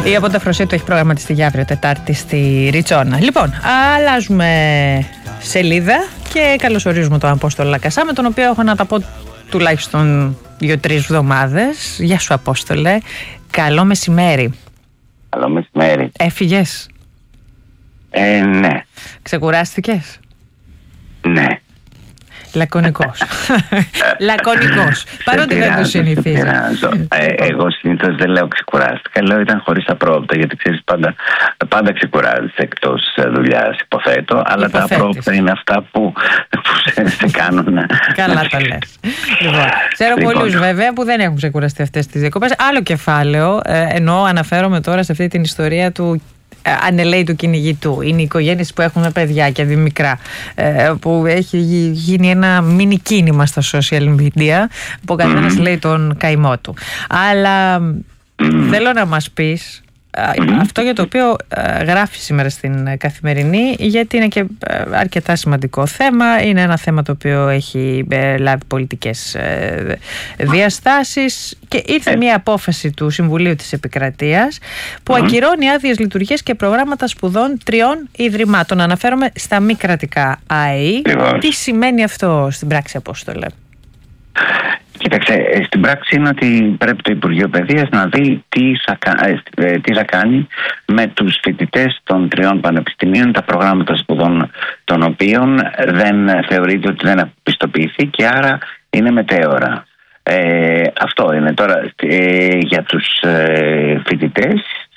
Η αποταφροσία του έχει προγραμματιστεί για αύριο Τετάρτη στη Ριτσόνα. Λοιπόν, αλλάζουμε σελίδα και καλωσορίζουμε τον Απόστολο Λακασά, με τον οποίο έχω να τα πω τουλάχιστον 2-3 εβδομάδες. Γεια σου, Απόστολε. Καλό μεσημέρι. Καλό μεσημέρι. Έφυγες? Ναι. Ξεκουράστηκες? Ναι. Λακωνικός. Λακωνικός. Παρότι δεν το συνηθίζω. Εγώ συνήθως δεν λέω ξεκουράστηκα. Λέω ήταν χωρίς απρόοπτα. Γιατί ξέρεις, πάντα ξεκουράζεις εκτός δουλειάς, υποθέτω. Αλλά τα απρόοπτα είναι αυτά που σε κάνουν. Καλά τα λες. Λοιπόν, ξέρω πολλούς βέβαια που δεν έχουν ξεκουραστεί αυτές τις διακοπές. Άλλο κεφάλαιο. Ενώ αναφέρομαι τώρα σε αυτή την ιστορία του ανελαίει κυνηγητού. Είναι οι οικογένειες που έχουν παιδιά και μικρά, που έχει γίνει ένα μίνι κίνημα στα social media, που ο καθένας λέει τον καημό του. Αλλά θέλω να μας πεις αυτό για το οποίο γράφει σήμερα στην Καθημερινή, γιατί είναι και αρκετά σημαντικό θέμα. Είναι ένα θέμα το οποίο έχει λάβει πολιτικές διαστάσεις και ήρθε μια απόφαση του Συμβουλίου της Επικρατείας που ακυρώνει άδειες λειτουργίας και προγράμματα σπουδών 3 ιδρυμάτων. Αναφέρομαι στα μη κρατικά ΑΕΗ. Τι σημαίνει αυτό στην πράξη, Απόστολε? Κοίταξε, στην πράξη είναι ότι πρέπει το Υπουργείο Παιδείας να δει τι θα κάνει με τους φοιτητές των 3 πανεπιστημίων, τα προγράμματα σπουδών των οποίων δεν θεωρείται ότι δεν πιστοποιηθεί και άρα είναι μετέωρα. Αυτό είναι τώρα για τους φοιτητές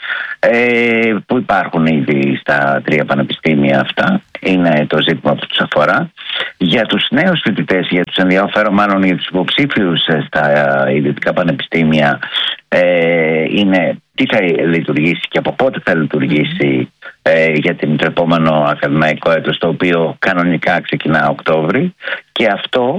που υπάρχουν ήδη στα 3 πανεπιστήμια αυτά. Είναι το ζήτημα που τους αφορά. Για τους νέους φοιτητές, για τους μάλλον για τους υποψήφιους στα ιδιωτικά πανεπιστήμια, είναι τι θα λειτουργήσει και από πότε θα λειτουργήσει για το επόμενο ακαδημαϊκό έτος, το οποίο κανονικά ξεκινά Οκτώβρη. Και αυτό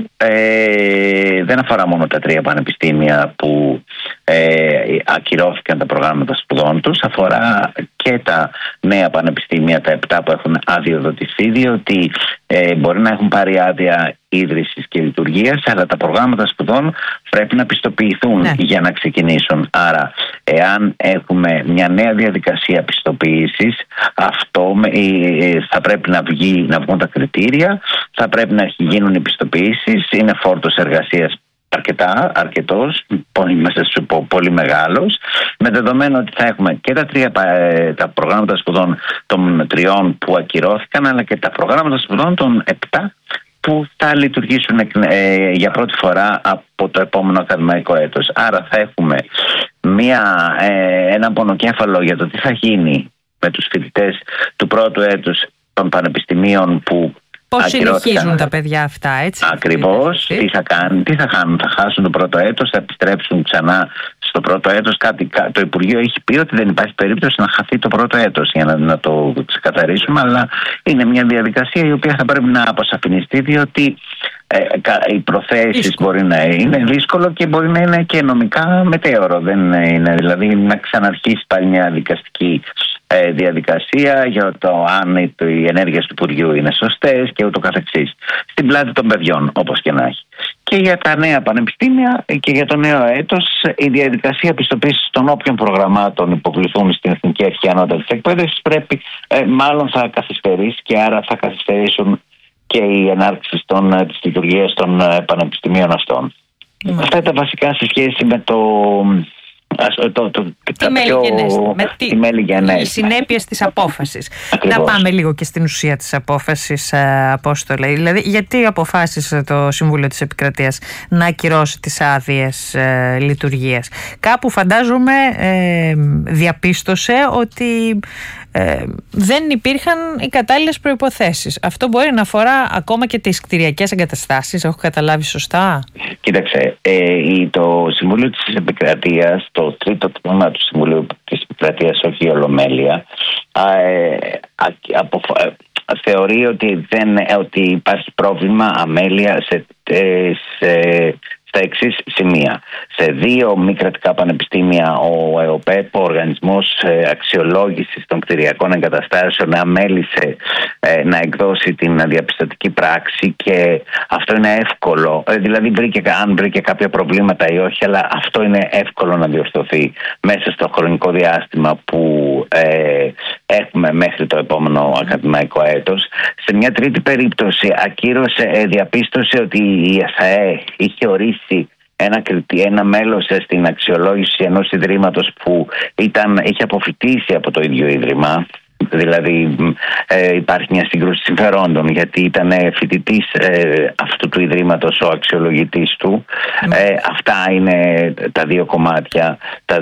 δεν αφορά μόνο τα 3 πανεπιστήμια που ακυρώθηκαν τα προγράμματα σπουδών τους, αφορά και τα νέα πανεπιστήμια, τα 7 που έχουν αδειοδοτηθεί, διότι μπορεί να έχουν πάρει άδεια ίδρυσης και λειτουργίας, αλλά τα προγράμματα σπουδών πρέπει να πιστοποιηθούν για να ξεκινήσουν. Άρα, εάν έχουμε μια νέα διαδικασία πιστοποίησης, αυτό θα πρέπει να βγουν τα κριτήρια, θα πρέπει να γίνουν οι πιστοποιήσεις, είναι φόρτος εργασίας αρκετός, μέσα στους πολύ μεγάλος, με δεδομένο ότι θα έχουμε και τα προγράμματα σπουδών των 3 που ακυρώθηκαν, αλλά και τα προγράμματα σπουδών των 7 που θα λειτουργήσουν για πρώτη φορά από το επόμενο ακαδημαϊκό έτος. Άρα θα έχουμε ένα πονοκέφαλο για το τι θα γίνει με τους φοιτητές του πρώτου έτους των πανεπιστημίων που πώς συνεχίζουν τα παιδιά αυτά, έτσι? Ακριβώς. Τι θα κάνουν, θα χάσουν το πρώτο έτος, θα επιστρέψουν ξανά στο πρώτο έτος. Το Υπουργείο έχει πει ότι δεν υπάρχει περίπτωση να χαθεί το πρώτο έτος, για να το ξεκαθαρίσουμε, αλλά είναι μια διαδικασία η οποία θα πρέπει να αποσαφινιστεί, διότι οι προθέσεις μπορεί να είναι δύσκολο και μπορεί να είναι και νομικά μετέωρο. Δεν είναι, δηλαδή, να ξαναρχίσει πάλι μια δικαστική διαδικασία για το αν οι ενέργειες του Υπουργείου είναι σωστές και ούτω καθεξής. Στην πλάτη των παιδιών, όπως και να έχει. Και για τα νέα πανεπιστήμια και για το νέο έτος, η διαδικασία πιστοποίησης των όποιων προγραμμάτων υποβληθούν στην Εθνική Αρχή Ανώτατης Εκπαίδευσης μάλλον θα καθυστερήσει, και άρα θα καθυστερήσουν και η ενάρξη της λειτουργίας των πανεπιστημίων αυτών. Αυτά τα βασικά σε σχέση με οι συνέπειες της απόφασης. Να πάμε λίγο και στην ουσία της απόφασης, Απόστολε. Δηλαδή, γιατί αποφάσισε το Συμβούλιο της Επικρατείας να ακυρώσει τις άδειες λειτουργίας? Κάπου φαντάζομαι διαπίστωσε ότι δεν υπήρχαν οι κατάλληλες προϋποθέσεις. Αυτό μπορεί να αφορά ακόμα και τις κτηριακές εγκαταστάσεις. Έχω καταλάβει σωστά? Κοίταξε, το Συμβούλιο της Επικρατείας, το τρίτο τμήμα του Συμβουλίου της Επικρατείας, όχι η Ολομέλεια, θεωρεί ότι υπάρχει πρόβλημα αμέλεια στα εξής σημεία. Σε 2 μη κρατικά πανεπιστήμια, ο ΕΟΠΕΠ, ο Οργανισμός Αξιολόγησης των Κτηριακών Εγκαταστάσεων, αμέλησε να εκδώσει την διαπιστωτική πράξη, και αυτό είναι εύκολο. Δηλαδή, αν βρήκε κάποια προβλήματα ή όχι, αλλά αυτό είναι εύκολο να διορθωθεί μέσα στο χρονικό διάστημα που έχουμε μέχρι το επόμενο ακαδημαϊκό έτος. Σε μια τρίτη περίπτωση, διαπίστωσε ότι η ΕΣΑΕ είχε ορίσει ένα μέλος στην αξιολόγηση ενός ιδρύματος που είχε αποφοιτήσει από το ίδιο ίδρυμα. Δηλαδή υπάρχει μια σύγκρουση συμφερόντων, γιατί ήταν φοιτητής αυτού του ιδρύματος ο αξιολογητής του. Αυτά είναι τα 2 κομμάτια, τα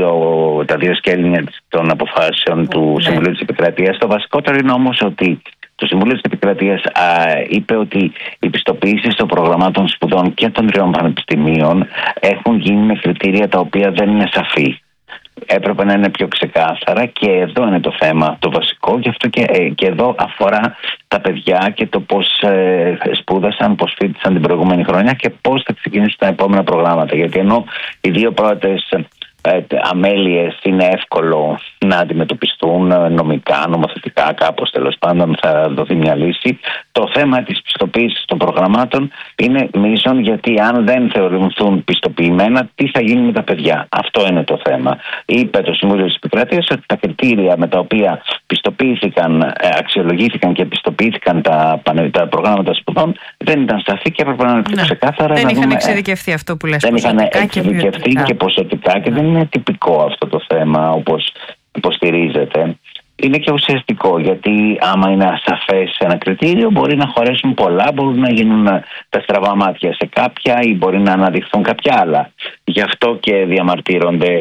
2 σκέλη των αποφάσεων του Συμβουλίου της Επικρατείας. Το βασικότερο είναι όμως ότι το Συμβούλιο της Επικρατείας είπε ότι οι πιστοποιήσεις των προγραμμάτων σπουδών και των 3 πανεπιστημίων έχουν γίνει με κριτήρια τα οποία δεν είναι σαφή. Έπρεπε να είναι πιο ξεκάθαρα, και εδώ είναι το θέμα το βασικό. Γι' αυτό και εδώ αφορά τα παιδιά και το πώς σπούδασαν, πώς φοιτήσαν την προηγούμενη χρονιά και πώς θα ξεκινήσουν τα επόμενα προγράμματα. Γιατί ενώ οι 2 πρώτες αμέλειες είναι εύκολο να αντιμετωπιστούν νομικά, νομοθετικά, κάπως τέλος πάντων θα δοθεί μια λύση. Το θέμα της πιστοποίησης των προγραμμάτων είναι μείζον, γιατί αν δεν θεωρηθούν πιστοποιημένα, τι θα γίνει με τα παιδιά. Αυτό είναι το θέμα. Είπε το Συμβούλιο της Επικρατείας ότι τα κριτήρια με τα οποία πιστοποιήθηκαν, αξιολογήθηκαν και πιστοποιήθηκαν τα προγράμματα σπουδών δεν ήταν σαφή και έπρεπε να είναι πιο ξεκάθαρα. Δεν είχαν εξειδικευτεί αυτό που λες. Δεν είχαν εξειδικευτεί και ποσοτικά, και δεν είναι τυπικό αυτό το θέμα όπως υποστηρίζεται. Είναι και ουσιαστικό, γιατί άμα είναι ασαφές ένα κριτήριο, μπορεί να χωρέσουν πολλά, μπορούν να γίνουν τα στραβά μάτια σε κάποια ή μπορεί να αναδειχθούν κάποια άλλα. Γι' αυτό και διαμαρτύρονται.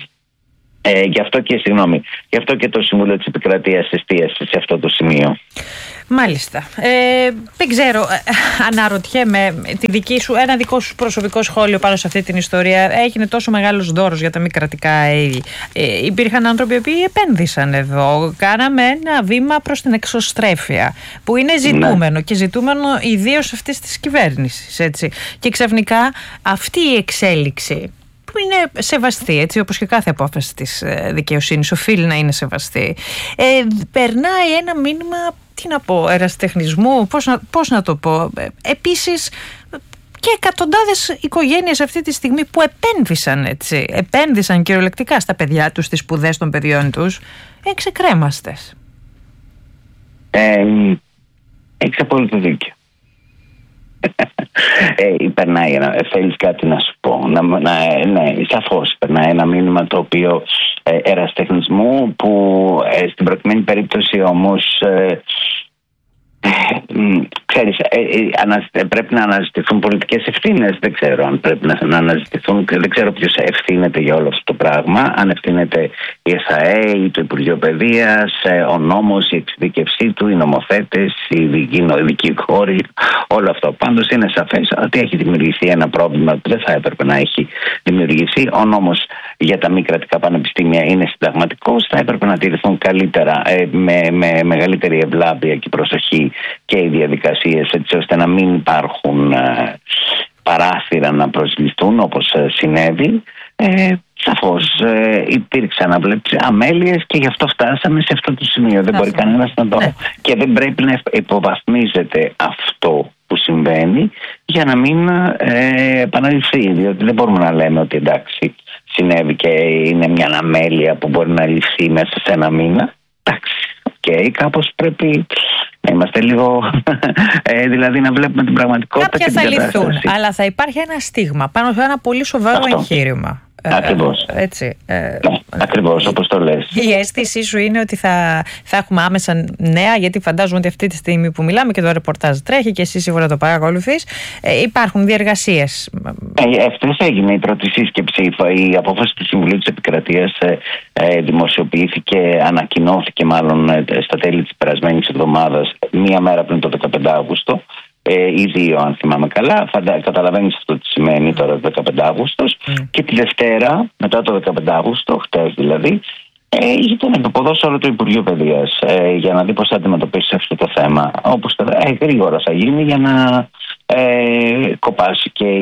Γι' αυτό και το Συμβούλιο της Επικρατείας εστίασε σε αυτό το σημείο. Μάλιστα. Δεν ξέρω, αναρωτιέμαι ένα δικό σου προσωπικό σχόλιο πάνω σε αυτή την ιστορία. Έγινε τόσο μεγάλος δώρος για τα μη κρατικά. Υπήρχαν άνθρωποι που επένδυσαν εδώ. Κάναμε ένα βήμα προς την εξωστρέφεια, που είναι ζητούμενο και ζητούμενο ιδίως αυτής της κυβέρνησης. Έτσι. Και ξαφνικά αυτή η εξέλιξη, που είναι σεβαστή, έτσι, όπως και κάθε απόφαση της δικαιοσύνης οφείλει να είναι σεβαστή, περνάει ένα μήνυμα, τι να πω, ερασιτεχνισμού, πώς να το πω. Επίσης, και εκατοντάδες οικογένειες αυτή τη στιγμή που επένδυσαν κυριολεκτικά στα παιδιά τους, στις σπουδές των παιδιών τους, εξεκρέμαστες. Έχεις απόλυτο δίκιο. Θέλεις κάτι να σου πω? Ναι, σαφώς περνάει ένα μήνυμα το οποίο ερασιτεχνισμού, που στην προκειμένη περίπτωση όμως ξέρεις, πρέπει να αναζητηθούν πολιτικές ευθύνες. Δεν ξέρω αν πρέπει να αναζητηθούν, δεν ξέρω ποιος ευθύνεται για όλο αυτό το πράγμα, αν ευθύνεται η ΕΣΑΕ ή το Υπουργείο Παιδείας, ο νόμος, η εξειδικευσή του, οι νομοθέτες, οι δικηγόροι, όλο αυτό. Πάντως είναι σαφές ότι έχει δημιουργηθεί ένα πρόβλημα που δεν θα έπρεπε να έχει δημιουργηθεί. Ο νόμος για τα μη κρατικά πανεπιστήμια είναι συνταγματικός, θα έπρεπε να τηρηθούν καλύτερα, με μεγαλύτερη ευλάβεια και προσοχή και οι διαδικασίες, έτσι ώστε να μην υπάρχουν παράθυρα να προσληφθούν όπως συνέβη. Σαφώς υπήρξαν αμέλειες και γι' αυτό φτάσαμε σε αυτό το σημείο. Δεν μπορεί κανένας να το... Και δεν πρέπει να υποβαθμίζεται αυτό που συμβαίνει για να μην επαναληφθεί. Διότι δεν μπορούμε να λέμε ότι εντάξει, συνέβη και είναι μια αμέλεια που μπορεί να ληφθεί μέσα σε ένα μήνα. Εντάξει, κάπως πρέπει να είμαστε λίγο, δηλαδή να βλέπουμε την πραγματικότητα. Κάποια θα λυθούν, αλλά θα υπάρχει ένα στίγμα πάνω σε ένα πολύ σοβαρό εγχείρημα. Ακριβώς. Έτσι. Ακριβώς, όπως το λες. Η αίσθησή σου είναι ότι θα έχουμε άμεσα νέα, γιατί φαντάζομαι ότι αυτή τη στιγμή που μιλάμε και το ρεπορτάζ τρέχει και εσύ σίγουρα το παρακολουθείς, υπάρχουν διεργασίες. Εχθές έγινε η πρώτη σύσκεψη. Η απόφαση του Συμβουλίου της Επικρατείας δημοσιοποιήθηκε, ανακοινώθηκε μάλλον στα τέλη της περασμένης εβδομάδας, μία μέρα πριν το 15 Αύγουστο. Ή 2, αν θυμάμαι καλά. Καταλαβαίνεις αυτό τι σημαίνει τώρα το 15 Αύγουστος. Και τη Δευτέρα, μετά το 15 Αύγουστο, χτες δηλαδή, είχε τον εποποδώσει όλο το Υπουργείο Παιδείας για να δει πώς θα αντιμετωπίσει αυτό το θέμα. Όπως γρήγορα θα γίνει για να κοπάσει και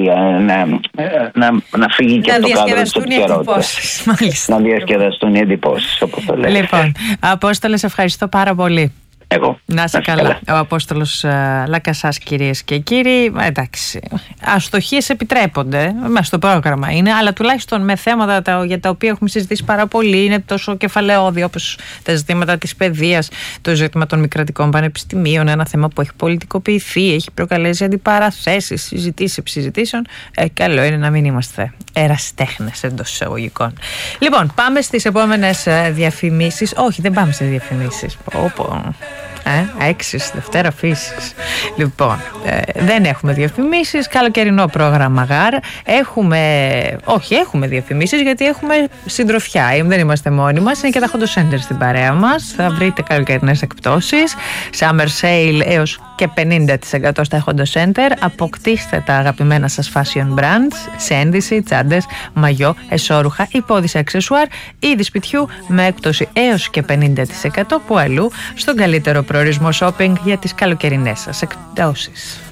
να φύγει και από το κάδρο της επικαιρότητας. Να διασκεδαστούν οι εντυπώσεις, όπως το λέτε. Λοιπόν, Απόστολε, σε ευχαριστώ πάρα πολύ. Εγώ. Να είσαι καλά. Ο Απόστολος Λακασάς, κυρίες και κύριοι. Εντάξει, αστοχίες επιτρέπονται, μέσα στο πρόγραμμα είναι, αλλά τουλάχιστον με θέματα για τα οποία έχουμε συζητήσει πάρα πολύ, είναι τόσο κεφαλαιώδη, όπως τα ζητήματα της παιδείας, το ζήτημα των μη κρατικών πανεπιστημίων, ένα θέμα που έχει πολιτικοποιηθεί, έχει προκαλέσει αντιπαραθέσεις, συζητήσεις συζητήσεων. Καλό είναι να μην είμαστε ερασιτέχνες εντός εισαγωγικών. Λοιπόν, πάμε στις επόμενες διαφημίσεις. Όχι, δεν πάμε στις διαφημίσεις. Έξις, Δευτέρα φύσης. Λοιπόν, δεν έχουμε διαφημίσεις. Καλοκαιρινό πρόγραμμα ΓΑΡ. Έχουμε διαφημίσεις, γιατί έχουμε συντροφιά. Δεν είμαστε μόνοι μας. Είναι και τα Hot Center στην παρέα μας. Θα βρείτε καλοκαιρινές εκπτώσεις. Summer Sale έως και 50% στα Hot Center. Αποκτήστε τα αγαπημένα σας fashion brands σε ένδυση, τσάντες, μαγιό, εσώρουχα, υπόδηση αξεσουάρ, είδη σπιτιού με έκπτωση έως και 50% που αλλού στον καλύτερο προορισμό shopping για τις καλοκαιρινές σας εκπτώσεις.